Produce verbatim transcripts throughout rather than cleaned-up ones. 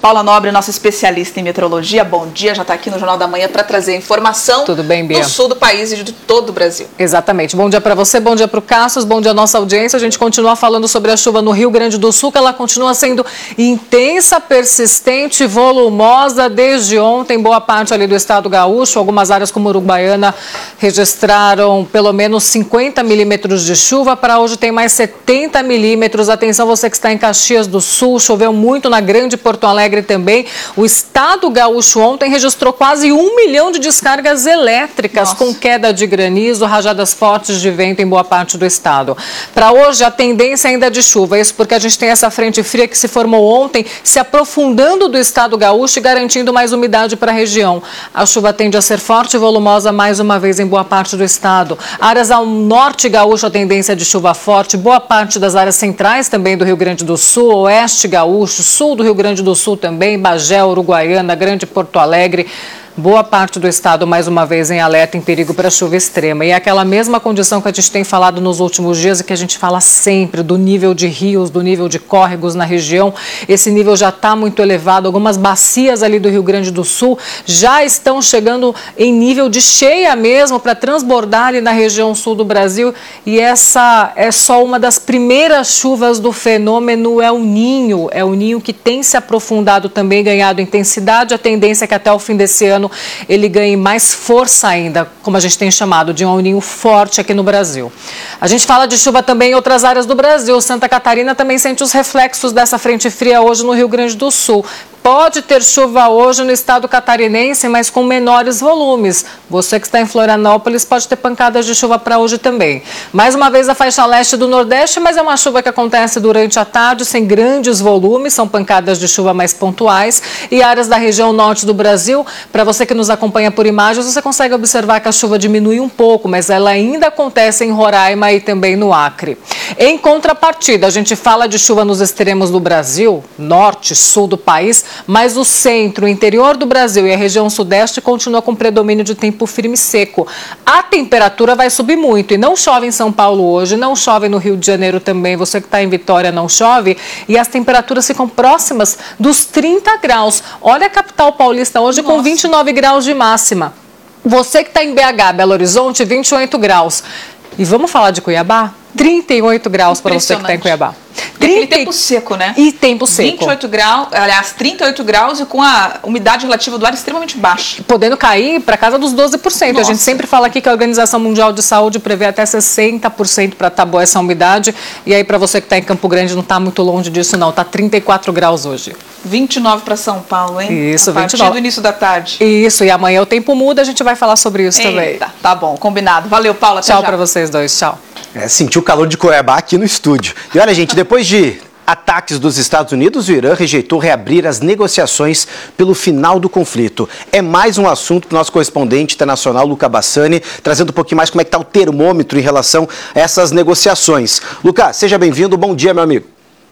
Paula Nobre, nossa especialista em meteorologia. Bom dia, já está aqui no Jornal da Manhã para trazer informação. Tudo bem, Bia? Do sul do país e de todo o Brasil. Exatamente. Bom dia para você, bom dia para o Cassius, bom dia à nossa audiência. A gente continua falando sobre a chuva no Rio Grande do Sul, que ela continua sendo intensa, persistente, volumosa desde ontem. Boa parte ali do estado gaúcho, algumas áreas como Uruguaiana registraram pelo menos cinquenta milímetros de chuva. Para hoje tem mais setenta milímetros. Atenção, você que está em Caxias do Sul, choveu muito na Grande Porto Alegre também. O estado gaúcho ontem registrou quase um milhão de descargas elétricas. Nossa. Com queda de granizo, rajadas fortes de vento em boa parte do estado. Para hoje, a tendência ainda é de chuva. Isso porque a gente tem essa frente fria que se formou ontem, se aprofundando do estado gaúcho e garantindo mais umidade para a região. A chuva tende a ser forte e volumosa mais uma vez em boa parte do estado. Áreas ao norte gaúcho, a tendência de chuva forte. Boa parte das áreas centrais também do Rio Grande do Sul, oeste gaúcho, sul do Rio Grande do Sul também, Bagé, Uruguaiana, Grande Porto Alegre. Boa parte do estado, mais uma vez, em alerta em perigo para chuva extrema. E é aquela mesma condição que a gente tem falado nos últimos dias e que a gente fala sempre do nível de rios, do nível de córregos na região. Esse nível já está muito elevado. Algumas bacias ali do Rio Grande do Sul já estão chegando em nível de cheia mesmo para transbordar ali na região sul do Brasil. E essa é só uma das primeiras chuvas do fenômeno El Niño. É o Ninho que tem se aprofundado também, ganhado intensidade. A tendência é que até o fim desse ano ele ganhe mais força ainda, como a gente tem chamado, de um El Niño forte aqui no Brasil. A gente fala de chuva também em outras áreas do Brasil. Santa Catarina também sente os reflexos dessa frente fria hoje no Rio Grande do Sul. Pode ter chuva hoje no estado catarinense, mas com menores volumes. Você que está em Florianópolis pode ter pancadas de chuva para hoje também. Mais uma vez a faixa leste do Nordeste, mas é uma chuva que acontece durante a tarde, sem grandes volumes, são pancadas de chuva mais pontuais. E áreas da região norte do Brasil, para você que nos acompanha por imagens, você consegue observar que a chuva diminui um pouco, mas ela ainda acontece em Roraima e também no Acre. Em contrapartida, a gente fala de chuva nos extremos do Brasil, norte, sul do país, mas o centro, o interior do Brasil e a região sudeste continua com predomínio de tempo firme e seco. A temperatura vai subir muito e não chove em São Paulo hoje, não chove no Rio de Janeiro também. Você que está em Vitória não chove e as temperaturas ficam próximas dos trinta graus. Olha a capital paulista hoje. Nossa. Com vinte e nove graus de máxima. Você que está em B H, Belo Horizonte, vinte e oito graus. E vamos falar de Cuiabá? trinta e oito graus para você que está em Cuiabá. trinta... E tempo seco, né? E tempo seco. vinte e oito graus, aliás, trinta e oito graus e com a umidade relativa do ar extremamente baixa. Podendo cair para casa dos doze por cento. Nossa. A gente sempre fala aqui que a Organização Mundial de Saúde prevê até sessenta por cento para estar boa essa umidade. E aí, para você que está em Campo Grande, não está muito longe disso, não. Está trinta e quatro graus hoje. vinte e nove para São Paulo, hein? Isso, a partir vinte e nove. Do início da tarde. Isso, e amanhã o tempo muda, a gente vai falar sobre isso. Eita, também. Tá bom, combinado. Valeu, Paula. Tchau para vocês dois, tchau. É, sentiu o calor de Cuiabá aqui no estúdio. E olha, gente, depois de ataques dos Estados Unidos, o Irã rejeitou reabrir as negociações pelo final do conflito. É mais um assunto para o nosso correspondente internacional, Luca Bassani, trazendo um pouquinho mais como é que está o termômetro em relação a essas negociações. Luca, seja bem-vindo. Bom dia, meu amigo.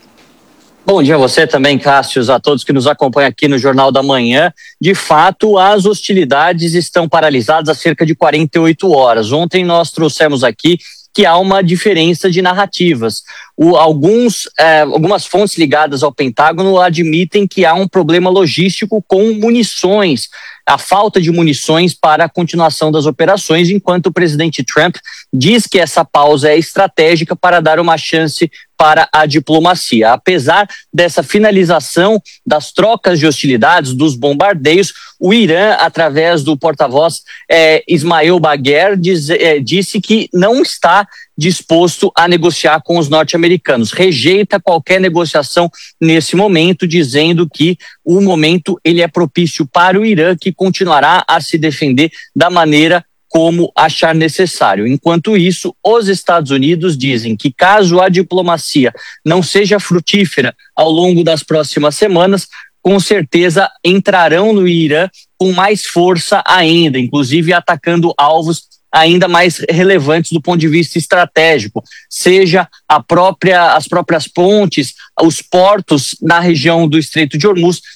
Bom dia a você também, Cássio, a todos que nos acompanham aqui no Jornal da Manhã. De fato, as hostilidades estão paralisadas há cerca de quarenta e oito horas. Ontem nós trouxemos aqui que há uma diferença de narrativas. O, alguns, eh, algumas fontes ligadas ao Pentágono admitem que há um problema logístico com munições, a falta de munições para a continuação das operações, enquanto o presidente Trump diz que essa pausa é estratégica para dar uma chance para a diplomacia. Apesar dessa finalização das trocas de hostilidades, dos bombardeios, o Irã, através do porta-voz eh, Ismail Bagher, diz, eh, disse que não está disposto a negociar com os norte-americanos. Rejeita qualquer negociação nesse momento, dizendo que o momento ele é propício para o Irã, que continuará a se defender da maneira como achar necessário. Enquanto isso, os Estados Unidos dizem que caso a diplomacia não seja frutífera ao longo das próximas semanas, com certeza entrarão no Irã com mais força ainda, inclusive atacando alvos ainda mais relevantes do ponto de vista estratégico, seja a própria, as próprias pontes, os portos na região do Estreito de Hormuz,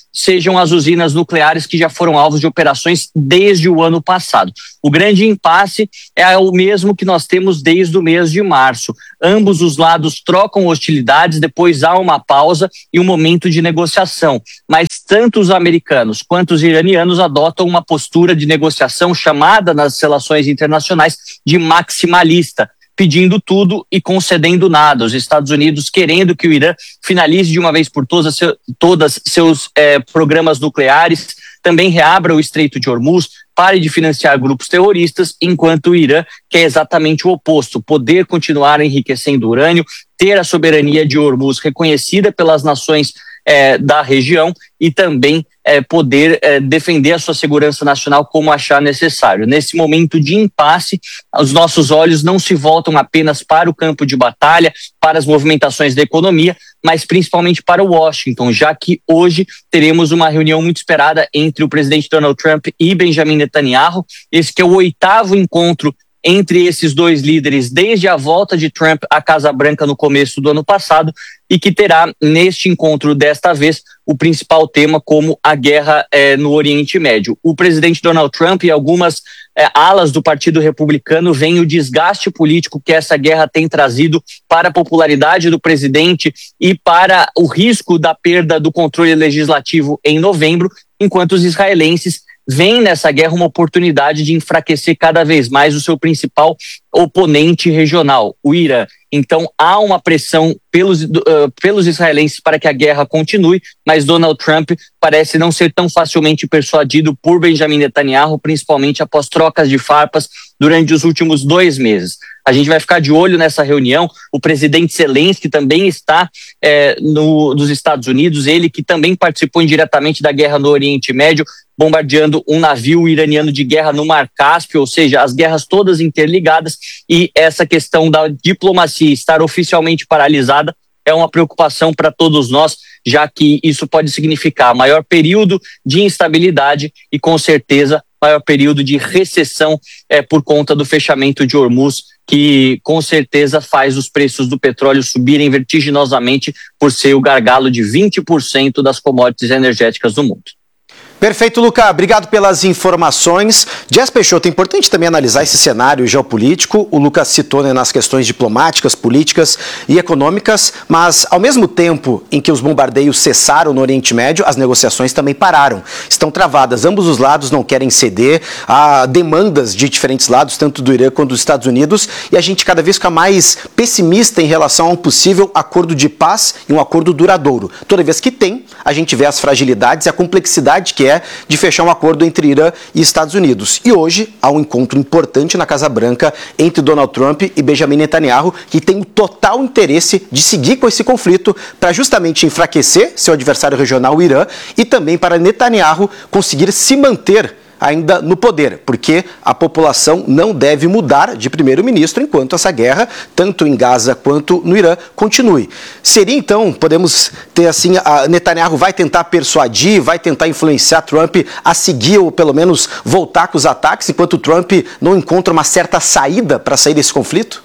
sejam as usinas nucleares que já foram alvos de operações desde o ano passado. O grande impasse é o mesmo que nós temos desde o mês de março. Ambos os lados trocam hostilidades, depois há uma pausa e um momento de negociação. Mas tanto os americanos quanto os iranianos adotam uma postura de negociação chamada nas relações internacionais de maximalista, pedindo tudo e concedendo nada. Os Estados Unidos querendo que o Irã finalize de uma vez por todas, seu, todas seus eh, programas nucleares, também reabra o Estreito de Hormuz, pare de financiar grupos terroristas, enquanto o Irã quer exatamente o oposto, poder continuar enriquecendo urânio, ter a soberania de Hormuz reconhecida pelas nações É, da região e também é, poder é, defender a sua segurança nacional como achar necessário. Nesse momento de impasse, os nossos olhos não se voltam apenas para o campo de batalha, para as movimentações da economia, mas principalmente para Washington, já que hoje teremos uma reunião muito esperada entre o presidente Donald Trump e Benjamin Netanyahu, esse que é o oitavo encontro entre esses dois líderes desde a volta de Trump à Casa Branca no começo do ano passado, e que terá neste encontro desta vez o principal tema como a guerra eh, no Oriente Médio. O presidente Donald Trump e algumas eh, alas do Partido Republicano veem o desgaste político que essa guerra tem trazido para a popularidade do presidente e para o risco da perda do controle legislativo em novembro, enquanto os israelenses vem nessa guerra uma oportunidade de enfraquecer cada vez mais o seu principal oponente regional, o Irã. Então há uma pressão pelos, uh, pelos israelenses para que a guerra continue, mas Donald Trump parece não ser tão facilmente persuadido por Benjamin Netanyahu, principalmente após trocas de farpas durante os últimos dois meses. A gente vai ficar de olho nessa reunião. O presidente Zelensky também está é, no, nos Estados Unidos, ele que também participou indiretamente da guerra no Oriente Médio, bombardeando um navio iraniano de guerra no Mar Cáspio, ou seja, as guerras todas interligadas, e essa questão da diplomacia estar oficialmente paralisada é uma preocupação para todos nós, já que isso pode significar maior período de instabilidade e, com certeza, maior período de recessão é, por conta do fechamento de Hormuz, que com certeza faz os preços do petróleo subirem vertiginosamente por ser o gargalo de vinte por cento das commodities energéticas do mundo. Perfeito, Luca. Obrigado pelas informações. Jess Peixoto, é importante também analisar esse cenário geopolítico. O Lucas citou, né, nas questões diplomáticas, políticas e econômicas, mas ao mesmo tempo em que os bombardeios cessaram no Oriente Médio, as negociações também pararam. Estão travadas. Ambos os lados não querem ceder a demandas de diferentes lados, tanto do Irã quanto dos Estados Unidos, e a gente cada vez fica mais pessimista em relação a um possível acordo de paz e um acordo duradouro. Toda vez que tem, a gente vê as fragilidades e a complexidade que é de fechar um acordo entre Irã e Estados Unidos. E hoje há um encontro importante na Casa Branca entre Donald Trump e Benjamin Netanyahu, que tem o total interesse de seguir com esse conflito para justamente enfraquecer seu adversário regional, o Irã, e também para Netanyahu conseguir se manter ainda no poder, porque a população não deve mudar de primeiro-ministro enquanto essa guerra, tanto em Gaza quanto no Irã, continue. Seria então, podemos ter assim, a Netanyahu vai tentar persuadir, vai tentar influenciar Trump a seguir ou pelo menos voltar com os ataques, enquanto Trump não encontra uma certa saída para sair desse conflito?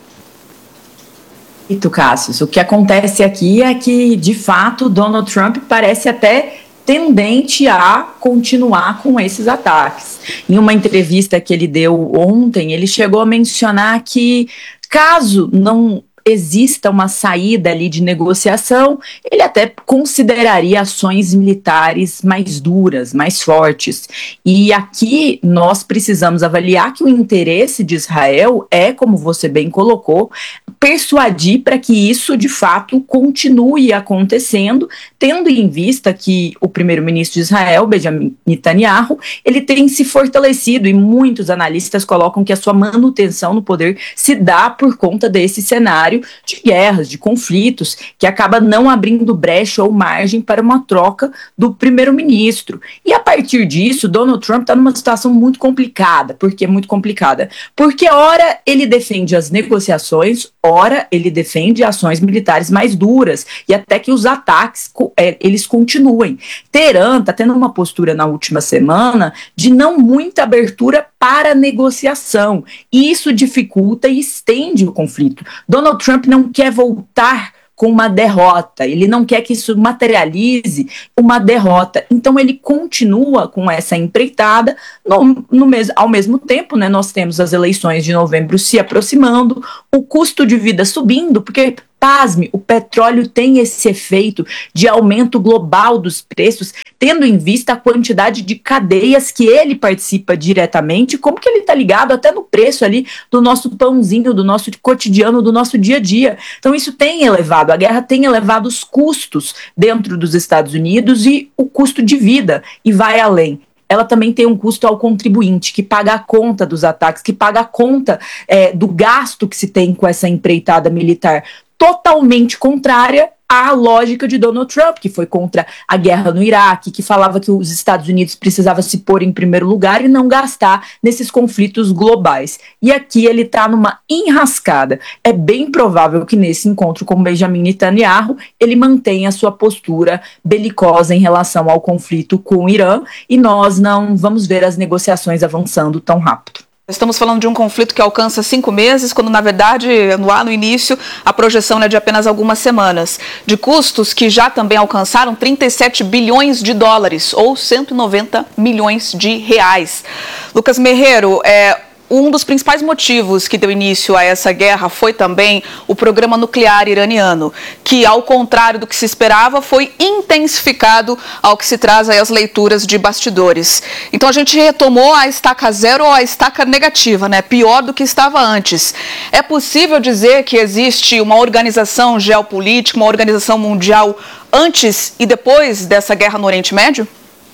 E tu, Cassius, o que acontece aqui é que, de fato, Donald Trump parece até tendente a continuar com esses ataques. Em uma entrevista que ele deu ontem, ele chegou a mencionar que, caso não exista uma saída ali de negociação, ele até consideraria ações militares mais duras, mais fortes. E aqui nós precisamos avaliar que o interesse de Israel é, como você bem colocou, persuadir para que isso, de fato, continue acontecendo, tendo em vista que o primeiro-ministro de Israel, Benjamin Netanyahu, ele tem se fortalecido, e muitos analistas colocam que a sua manutenção no poder se dá por conta desse cenário de guerras, de conflitos, que acaba não abrindo brecha ou margem para uma troca do primeiro-ministro. E a partir disso, Donald Trump está numa situação muito complicada. Por que muito complicada? Porque ora ele defende as negociações, ora ele defende ações militares mais duras, e até que os ataques é, eles continuem. Teherã está tendo uma postura na última semana de não muita abertura para negociação, e isso dificulta e estende o conflito. Donald Trump não quer voltar com uma derrota, ele não quer que isso materialize uma derrota, então ele continua com essa empreitada, no, no mes- ao mesmo tempo, né, nós temos as eleições de novembro se aproximando, o custo de vida subindo, porque, pasme, o petróleo tem esse efeito de aumento global dos preços, tendo em vista a quantidade de cadeias que ele participa diretamente, como que ele está ligado até no preço ali do nosso pãozinho, do nosso cotidiano, do nosso dia a dia. Então isso tem elevado, a guerra tem elevado os custos dentro dos Estados Unidos e o custo de vida, e vai além. Ela também tem um custo ao contribuinte, que paga a conta dos ataques, que paga a conta é, do gasto que se tem com essa empreitada militar, totalmente contrária à lógica de Donald Trump, que foi contra a guerra no Iraque, que falava que os Estados Unidos precisavam se pôr em primeiro lugar e não gastar nesses conflitos globais. E aqui ele está numa enrascada. É bem provável que nesse encontro com Benjamin Netanyahu ele mantenha a sua postura belicosa em relação ao conflito com o Irã, e nós não vamos ver as negociações avançando tão rápido. Estamos falando de um conflito que alcança cinco meses, quando, na verdade, lá no início, a projeção é de apenas algumas semanas. De custos que já também alcançaram trinta e sete bilhões de dólares, ou cento e noventa milhões de reais. Lucas Merreiro, é... um dos principais motivos que deu início a essa guerra foi também o programa nuclear iraniano, que, ao contrário do que se esperava, foi intensificado ao que se traz aí as leituras de bastidores. Então a gente retomou a estaca zero ou a estaca negativa, né? Pior do que estava antes. É possível dizer que existe uma organização geopolítica, uma organização mundial antes e depois dessa guerra no Oriente Médio?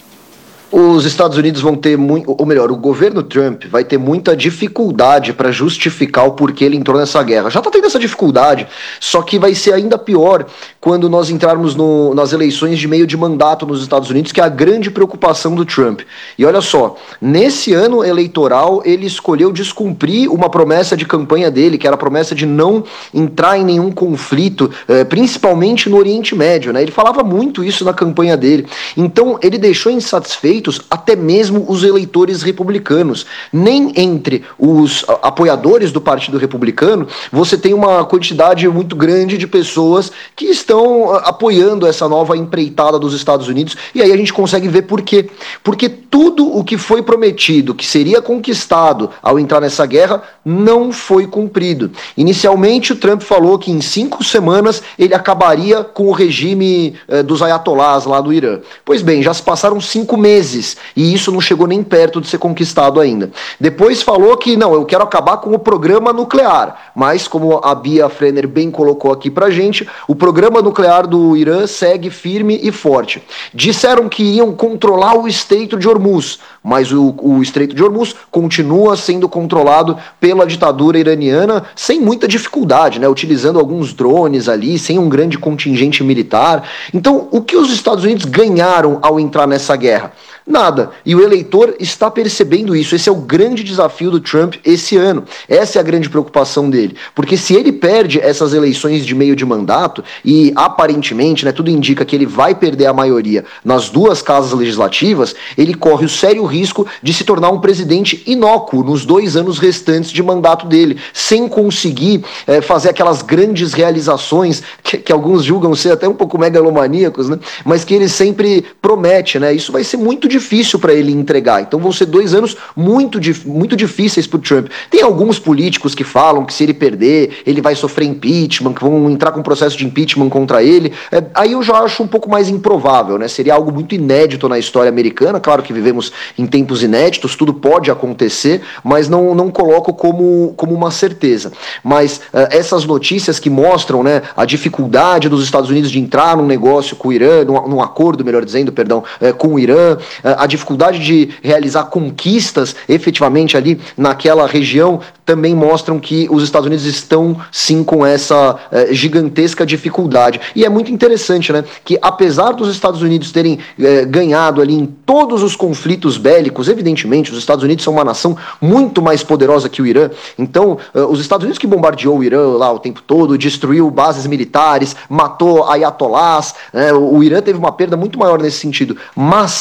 Os Estados Unidos vão ter muito, ou melhor, o governo Trump vai ter muita dificuldade para justificar o porquê ele entrou nessa guerra. Já está tendo essa dificuldade, só que vai ser ainda pior quando nós entrarmos no, nas eleições de meio de mandato nos Estados Unidos, que é a grande preocupação do Trump. E olha só, nesse ano eleitoral ele escolheu descumprir uma promessa de campanha dele, que era a promessa de não entrar em nenhum conflito, eh, principalmente no Oriente Médio, né? Ele falava muito isso na campanha dele. Então ele deixou insatisfeito até mesmo os eleitores republicanos. Nem entre os apoiadores do Partido Republicano você tem uma quantidade muito grande de pessoas que estão apoiando essa nova empreitada dos Estados Unidos, e aí a gente consegue ver por quê. Porque tudo o que foi prometido, que seria conquistado ao entrar nessa guerra, não foi cumprido. Inicialmente o Trump falou que em cinco semanas ele acabaria com o regime eh, dos ayatolás lá do Irã. Pois bem, já se passaram cinco meses e isso não chegou nem perto de ser conquistado ainda. Depois falou que, não, eu quero acabar com o programa nuclear, mas como a Bia Frenner bem colocou aqui pra gente, o programa nuclear do Irã segue firme e forte. Disseram que iriam controlar o Estreito de Hormuz, mas o, o Estreito de Hormuz continua sendo controlado pela ditadura iraniana sem muita dificuldade, né, utilizando alguns drones ali, sem um grande contingente militar. Então, o que os Estados Unidos ganharam ao entrar nessa guerra? Nada. E o eleitor está percebendo isso. Esse é o grande desafio do Trump esse ano. Essa é a grande preocupação dele. Porque se ele perde essas eleições de meio de mandato, e aparentemente, né, tudo indica que ele vai perder a maioria nas duas casas legislativas, ele corre o sério risco de se tornar um presidente inócuo nos dois anos restantes de mandato dele, sem conseguir é, fazer aquelas grandes realizações que, que alguns julgam ser até um pouco megalomaníacos, né, mas que ele sempre promete, né? Isso vai ser muito difícil para ele entregar. Então vão ser dois anos muito, muito difíceis para o Trump. Tem alguns políticos que falam que se ele perder, ele vai sofrer impeachment, que vão entrar com um processo de impeachment contra ele. É, aí eu já acho um pouco mais improvável, né? Seria algo muito inédito na história americana. Claro que vivemos em tempos inéditos, tudo pode acontecer, mas não, não coloco como, como uma certeza. Mas uh, essas notícias que mostram, né, a dificuldade dos Estados Unidos de entrar num negócio com o Irã, num, num acordo, melhor dizendo, perdão, é, com o Irã, a dificuldade de realizar conquistas efetivamente ali naquela região, também mostram que os Estados Unidos estão sim com essa eh, gigantesca dificuldade. E é muito interessante, né, que apesar dos Estados Unidos terem eh, ganhado ali em todos os conflitos bélicos, evidentemente os Estados Unidos são uma nação muito mais poderosa que o Irã, então eh, os Estados Unidos que bombardeou o Irã lá o tempo todo, destruiu bases militares, matou ayatolás, né, o, o Irã teve uma perda muito maior nesse sentido, mas a guerra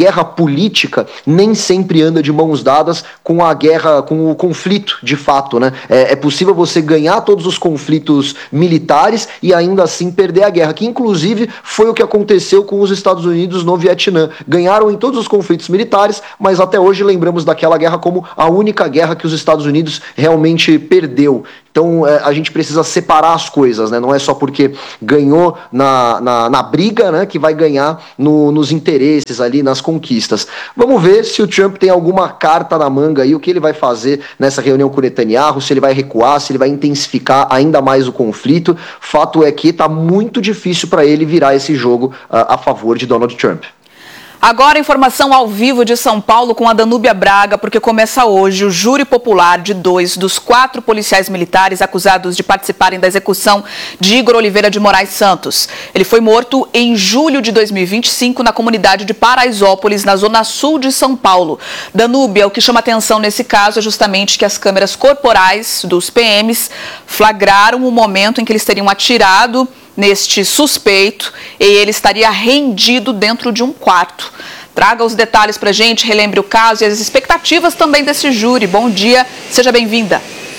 guerra política nem sempre anda de mãos dadas com a guerra, com o conflito de fato, né? É, é possível você ganhar todos os conflitos militares e ainda assim perder a guerra, que inclusive foi o que aconteceu com os Estados Unidos no Vietnã. Ganharam em todos os conflitos militares, mas até hoje lembramos daquela guerra como a única guerra que os Estados Unidos realmente perdeu. Então é, a gente precisa separar as coisas, né? Não é só porque ganhou na, na, na briga, né, que vai ganhar no, nos interesses ali, nas conquistas. Vamos ver se o Trump tem alguma carta na manga aí, o que ele vai fazer nessa reunião com o Netanyahu, se ele vai recuar, se ele vai intensificar ainda mais o conflito. Fato é que está muito difícil para ele virar esse jogo uh, a favor de Donald Trump. Agora, informação ao vivo de São Paulo com a Danúbia Braga, porque começa hoje o júri popular de dois dos quatro policiais militares acusados de participarem da execução de Igor Oliveira de Moraes Santos. Ele foi morto em julho de dois mil e vinte e cinco na comunidade de Paraisópolis, na zona sul de São Paulo. Danúbia, o que chama atenção nesse caso é justamente que as câmeras corporais dos P Ms flagraram o momento em que eles teriam atirado neste suspeito e ele estaria rendido dentro de um quarto. Traga os detalhes para a gente, relembre o caso e as expectativas também desse júri. Bom dia, seja bem-vinda.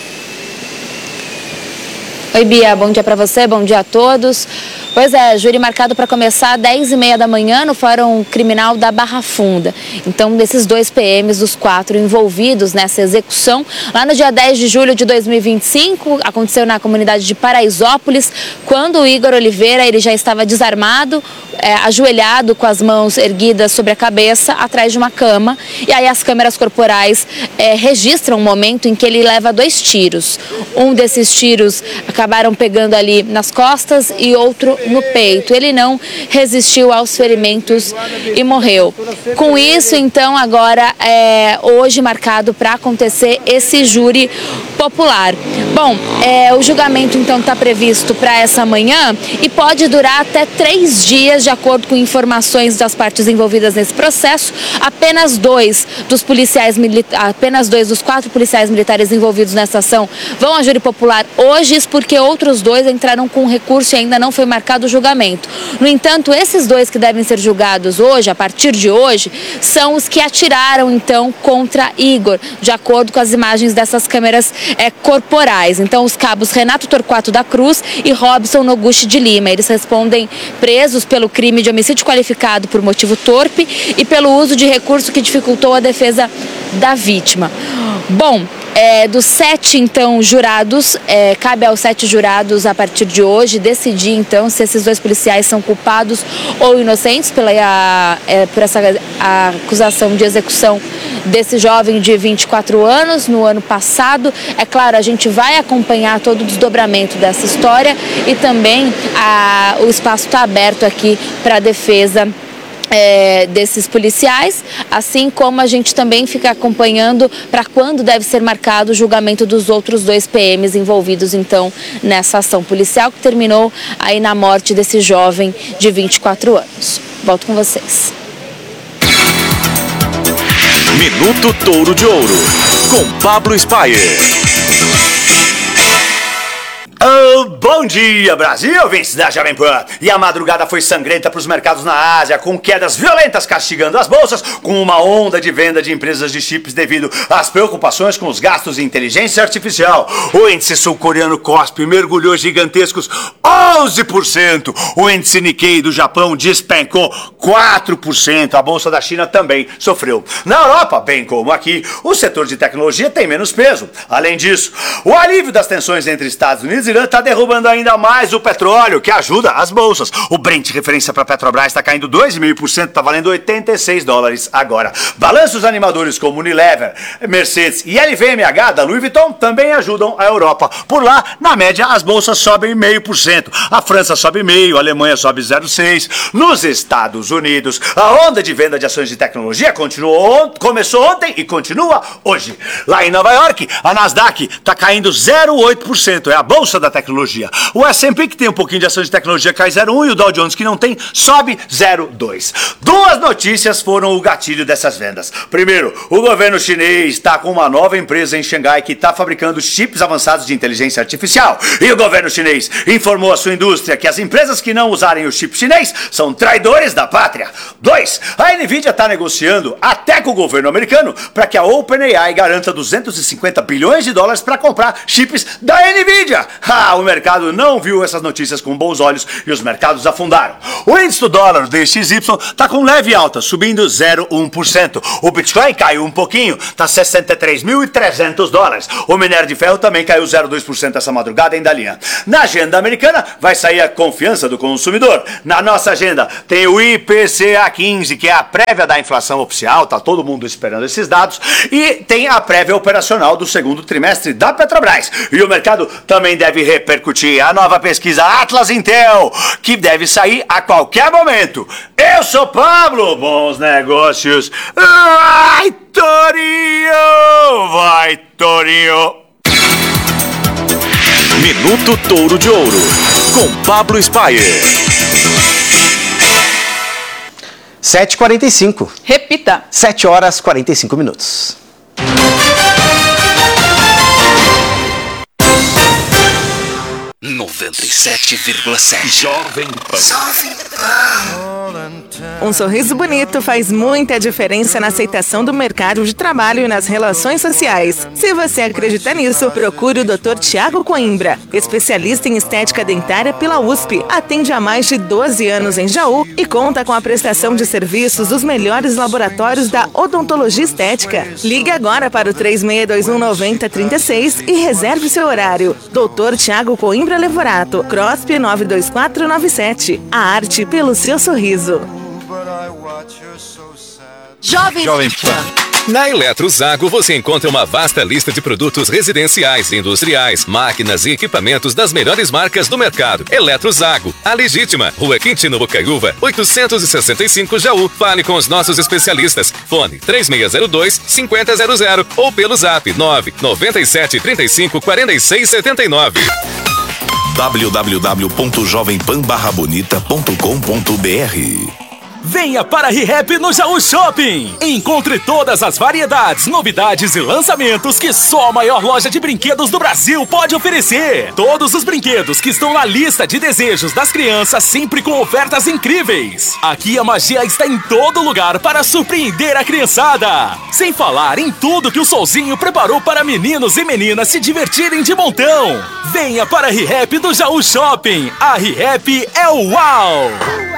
Oi, Bia, bom dia para você, bom dia a todos. Pois é, júri marcado para começar às dez e meia da manhã no Fórum Criminal da Barra Funda. Então, desses dois P Ms, dos quatro envolvidos nessa execução, lá no dia dez de julho de dois mil e vinte e cinco, aconteceu na comunidade de Paraisópolis, quando o Igor Oliveira ele já estava desarmado, é, ajoelhado com as mãos erguidas sobre a cabeça, atrás de uma cama. E aí as câmeras corporais é, registram o momento em que ele leva dois tiros. Um desses tiros acabaram pegando ali nas costas e outro no peito. Ele não resistiu aos ferimentos e morreu. Com isso, então, agora é hoje marcado para acontecer esse júri popular. Bom, é, o julgamento então está previsto para essa manhã e pode durar até três dias, de acordo com informações das partes envolvidas nesse processo. Apenas dois dos policiais militares, apenas dois dos quatro policiais militares envolvidos nessa ação vão a júri popular hoje, porque outros dois entraram com recurso e ainda não foi marcado o julgamento. No entanto, esses dois que devem ser julgados hoje, a partir de hoje, são os que atiraram então contra Igor, de acordo com as imagens dessas câmeras é, corporais. Então, os cabos Renato Torquato da Cruz e Robson Noguchi de Lima. Eles respondem presos pelo crime de homicídio qualificado por motivo torpe e pelo uso de recurso que dificultou a defesa da vítima. Bom, É, dos sete, então, jurados, é, cabe aos sete jurados, a partir de hoje, decidir, então, se esses dois policiais são culpados ou inocentes pela, a, é, por essa a acusação de execução desse jovem de vinte e quatro anos no ano passado. É claro, a gente vai acompanhar todo o desdobramento dessa história e também a, o espaço está aberto aqui para a defesa É, desses policiais, assim como a gente também fica acompanhando para quando deve ser marcado o julgamento dos outros dois P Ms envolvidos então nessa ação policial que terminou aí na morte desse jovem de vinte e quatro anos. Volto com vocês. Minuto Touro de Ouro, com Pablo Spyer. Oh, bom dia, Brasil, ouvintes da Jovem Pan. E a madrugada foi sangrenta para os mercados na Ásia, com quedas violentas castigando as bolsas, com uma onda de venda de empresas de chips devido às preocupações com os gastos em inteligência artificial. O índice sul-coreano C O S P mergulhou gigantescos onze por cento. O índice Nikkei do Japão despencou quatro por cento. A bolsa da China também sofreu. Na Europa, bem como aqui, o setor de tecnologia tem menos peso. Além disso, o alívio das tensões entre Estados Unidos e Irã está derrubando ainda mais o petróleo, que ajuda as bolsas. O Brent, referência para a Petrobras, está caindo dois vírgula cinco por cento, está valendo oitenta e seis dólares agora. Balanços animadores como Unilever, Mercedes e L V M H da Louis Vuitton também ajudam a Europa. Por lá, na média, as bolsas sobem zero vírgula cinco por cento. A França sobe zero vírgula cinco por cento, a Alemanha sobe zero vírgula seis por cento. Nos Estados Unidos, a onda de venda de ações de tecnologia continuou, começou ontem e continua hoje. Lá em Nova York, a Nasdaq está caindo zero vírgula oito por cento. É a bolsa da tecnologia. O S and P, que tem um pouquinho de ações de tecnologia, cai zero vírgula um por cento e o Dow Jones, que não tem, sobe zero vírgula dois por cento. Duas notícias foram o gatilho dessas vendas. Primeiro, o governo chinês está com uma nova empresa em Xangai que está fabricando chips avançados de inteligência artificial. E o governo chinês informou à sua indústria que as empresas que não usarem o chip chinês são traidores da pátria. Dois, a Nvidia está negociando até com o governo americano para que a OpenAI garanta duzentos e cinquenta bilhões de dólares para comprar chips da Nvidia. Ah, o mercado não viu essas notícias com bons olhos e os mercados afundaram. O índice do dólar D X Y está com leve alta, subindo zero vírgula um por cento. O Bitcoin caiu um pouquinho, está sessenta e três mil e trezentos dólares. O minério de ferro também caiu zero vírgula dois por cento essa madrugada em Dalian. Na agenda americana vai sair a confiança do consumidor. Na nossa agenda tem o I P C A quinze, que é a prévia da inflação oficial, tá todo mundo esperando esses dados, e tem a prévia operacional do segundo trimestre da Petrobras. E o mercado também deve repercutir a nova pesquisa Atlas Intel, que deve sair a qualquer momento. Eu sou Pablo, bons negócios. Vai, Torinho! Vai, Torinho! Minuto Touro de Ouro, com Pablo Spyer. sete e quarenta e cinco. Repita. sete horas e quarenta e cinco minutos. noventa e sete vírgula sete. Jovem Pan. Um sorriso bonito faz muita diferença na aceitação do mercado de trabalho e nas relações sociais. Se você acredita nisso, procure o doutor Tiago Coimbra, especialista em estética dentária pela U S P. Atende há mais de doze anos em Jaú e conta com a prestação de serviços dos melhores laboratórios da odontologia estética. Ligue agora para o três seis dois um nove zero três seis e reserve seu horário. doutor Tiago Coimbra Levorato, CROSP nove dois quatro nove sete. A arte pelo seu sorriso. Jovem, Jovem Pan. Na Eletrozago você encontra uma vasta lista de produtos residenciais, industriais, máquinas e equipamentos das melhores marcas do mercado. Eletrozago, a legítima, Rua Quintino Bocaiúva, oitocentos e sessenta e cinco Jaú. Fale com os nossos especialistas. Fone três seis zero dois, cinco zero zero zero ou pelo zap nove nove sete três cinco quatro seis sete nove. w w w ponto jovem pan barra bonita ponto com ponto b r. Venha para a ReHap no Jaú Shopping. Encontre todas as variedades, novidades e lançamentos que só a maior loja de brinquedos do Brasil pode oferecer. Todos os brinquedos que estão na lista de desejos das crianças, sempre com ofertas incríveis. Aqui a magia está em todo lugar para surpreender a criançada. Sem falar em tudo que o Solzinho preparou para meninos e meninas se divertirem de montão. Venha para a ReHap do Jaú Shopping. A ReHap é o uau!